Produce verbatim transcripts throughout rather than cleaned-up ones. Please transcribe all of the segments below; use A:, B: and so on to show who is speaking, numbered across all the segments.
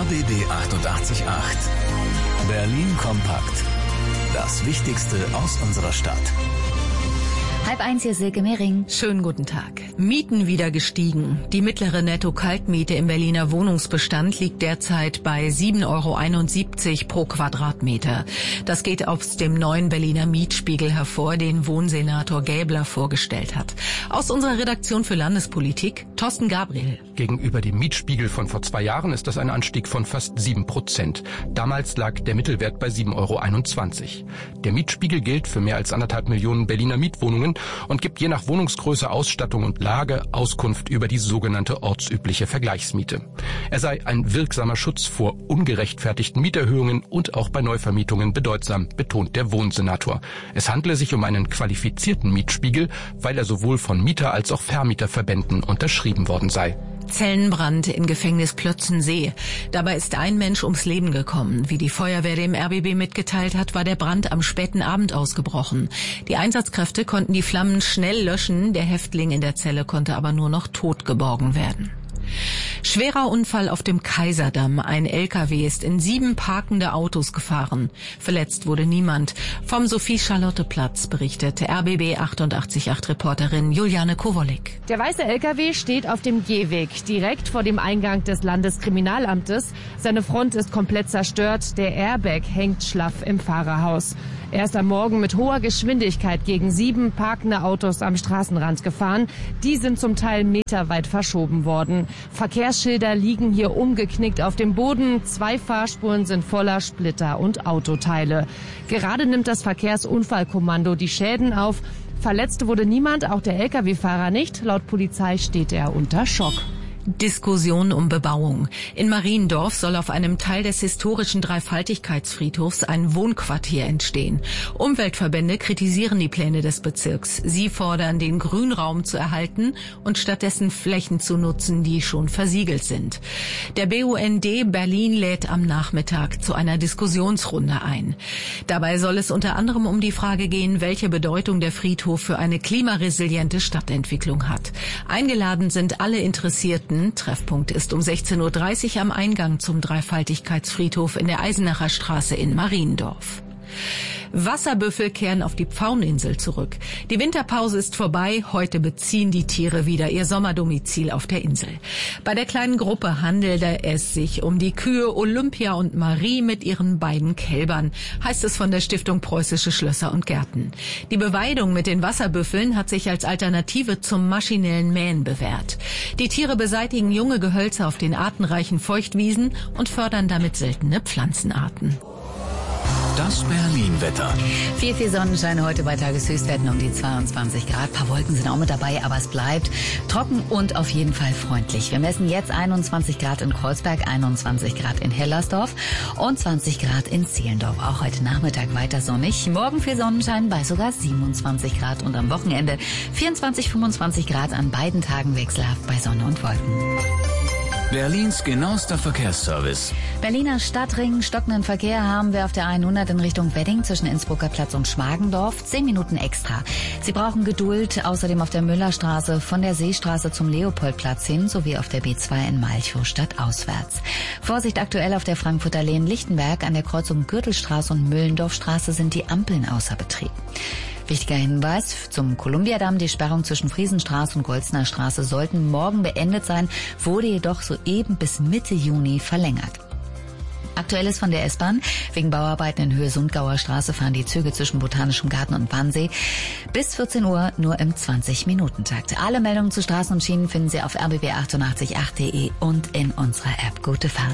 A: B B achtundachtzig Komma acht. Berlin kompakt. Das Wichtigste aus unserer Stadt.
B: Halb eins, hier Silke Mehring.
C: Schönen guten Tag. Mieten wieder gestiegen. Die mittlere Netto-Kaltmiete im Berliner Wohnungsbestand liegt derzeit bei sieben Euro einundsiebzig pro Quadratmeter. Das geht aus dem neuen Berliner Mietspiegel hervor, den Wohnsenator Gäbler vorgestellt hat. Aus unserer Redaktion für Landespolitik, Thorsten Gabriel.
D: Gegenüber dem Mietspiegel von vor zwei Jahren ist das ein Anstieg von fast sieben Prozent. Damals lag der Mittelwert bei sieben Euro einundzwanzig. Der Mietspiegel gilt für mehr als anderthalb Millionen Berliner Mietwohnungen und gibt je nach Wohnungsgröße, Ausstattung und Lage Auskunft über die sogenannte ortsübliche Vergleichsmiete. Er sei ein wirksamer Schutz vor ungerechtfertigten Mieterhöhungen und auch bei Neuvermietungen bedeutsam, betont der Wohnsenator. Es handle sich um einen qualifizierten Mietspiegel, weil er sowohl von Mieter- als auch Vermieterverbänden unterschrieben worden sei.
C: Zellenbrand in Gefängnis Plötzensee. Dabei ist ein Mensch ums Leben gekommen. Wie die Feuerwehr dem R B B mitgeteilt hat, war der Brand am späten Abend ausgebrochen. Die Einsatzkräfte konnten die Flammen schnell löschen. Der Häftling in der Zelle konnte aber nur noch tot geborgen werden. Schwerer Unfall auf dem Kaiserdamm. Ein L K W ist in sieben parkende Autos gefahren. Verletzt wurde niemand. Vom Sophie-Charlotte-Platz berichtet R B B achtundachtzig Komma acht Reporterin Juliane Kowolik.
E: Der weiße L K W steht auf dem Gehweg, direkt vor dem Eingang des Landeskriminalamtes. Seine Front ist komplett zerstört. Der Airbag hängt schlaff im Fahrerhaus. Er ist am Morgen mit hoher Geschwindigkeit gegen sieben parkende Autos am Straßenrand gefahren. Die sind zum Teil meterweit verschoben worden. Verkehrsschilder liegen hier umgeknickt auf dem Boden. Zwei Fahrspuren sind voller Splitter und Autoteile. Gerade nimmt das Verkehrsunfallkommando die Schäden auf. Verletzt wurde niemand, auch der L K W-Fahrer nicht. Laut Polizei steht er unter Schock.
C: Diskussion um Bebauung. In Mariendorf soll auf einem Teil des historischen Dreifaltigkeitsfriedhofs ein Wohnquartier entstehen. Umweltverbände kritisieren die Pläne des Bezirks. Sie fordern, den Grünraum zu erhalten und stattdessen Flächen zu nutzen, die schon versiegelt sind. Der B U N D Berlin lädt am Nachmittag zu einer Diskussionsrunde ein. Dabei soll es unter anderem um die Frage gehen, welche Bedeutung der Friedhof für eine klimaresiliente Stadtentwicklung hat. Eingeladen sind alle Interessierten. Treffpunkt ist um sechzehn Uhr dreißig am Eingang zum Dreifaltigkeitsfriedhof in der Eisenacher Straße in Mariendorf. Wasserbüffel kehren auf die Pfaueninsel zurück. Die Winterpause ist vorbei. Heute beziehen die Tiere wieder ihr Sommerdomizil auf der Insel. Bei der kleinen Gruppe handelte es sich um die Kühe Olympia und Marie mit ihren beiden Kälbern, heißt es von der Stiftung Preußische Schlösser und Gärten. Die Beweidung mit den Wasserbüffeln hat sich als Alternative zum maschinellen Mähen bewährt. Die Tiere beseitigen junge Gehölze auf den artenreichen Feuchtwiesen und fördern damit seltene Pflanzenarten.
A: Das Berlin-Wetter.
B: Viel, viel Sonnenschein heute bei Tageshöchstwerten um die zweiundzwanzig Grad. Ein paar Wolken sind auch mit dabei, aber es bleibt trocken und auf jeden Fall freundlich. Wir messen jetzt einundzwanzig Grad in Kreuzberg, einundzwanzig Grad in Hellersdorf und zwanzig Grad in Zehlendorf. Auch heute Nachmittag weiter sonnig. Morgen viel Sonnenschein bei sogar siebenundzwanzig Grad und am Wochenende vierundzwanzig, fünfundzwanzig Grad, an beiden Tagen wechselhaft bei Sonne und Wolken.
A: Berlins genauester Verkehrsservice.
B: Berliner Stadtring, stockenden Verkehr haben wir auf der hundert in Richtung Wedding zwischen Innsbrucker Platz und Schmargendorf. Zehn Minuten extra. Sie brauchen Geduld. Außerdem auf der Müllerstraße von der Seestraße zum Leopoldplatz hin sowie auf der B zwei in Malchow stadtauswärts. Vorsicht aktuell auf der Frankfurter Allee in Lichtenberg. An der Kreuzung Gürtelstraße und Müllendorfstraße sind die Ampeln außer Betrieb. Wichtiger Hinweis zum Kolumbiadamm: Die Sperrung zwischen Friesenstraße und Golzner Straße sollten morgen beendet sein, wurde jedoch soeben bis Mitte Juni verlängert. Aktuell ist von der S-Bahn: Wegen Bauarbeiten in Höhe Sundgauer Straße fahren die Züge zwischen Botanischem Garten und Wannsee bis vierzehn Uhr nur im zwanzig-Minuten-Takt. Alle Meldungen zu Straßen und Schienen finden Sie auf r b b achtundachtzig Komma acht punkt de und in unserer App. Gute Fahrt.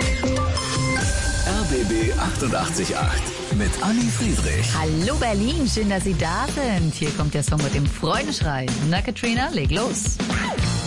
A: R B B achtundachtzig Komma acht mit Anni Friedrich.
B: Hallo Berlin, schön, dass Sie da sind. Hier kommt der Song mit dem Freudeschrei. Na Katrina, leg los.